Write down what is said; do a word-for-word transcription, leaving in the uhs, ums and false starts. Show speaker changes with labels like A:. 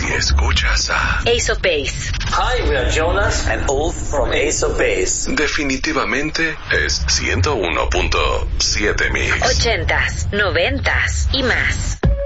A: Si escuchas a
B: Ace of Base.
C: Hi, we are Jonas and Ulf from Ace of Base.
A: definitivamente es ciento uno punto siete Mix.
B: Ochentas, noventas y más.